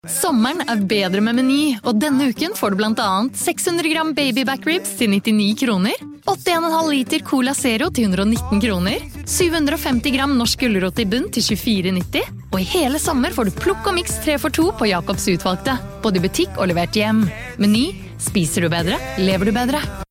Sommeren bedre med Meny, og denne uken får du blant annet 600 gram baby back ribs til 99 kroner, 8,5 liter Cola Zero til 119 kroner, 750 gram norsk gulrot i bunn til 24,90, og i hele sommer får du plukk og miks 3 for 2 på Jacobs utvalgte, både i butikk og levert hjem. Meny, spiser du bedre, lever du bedre.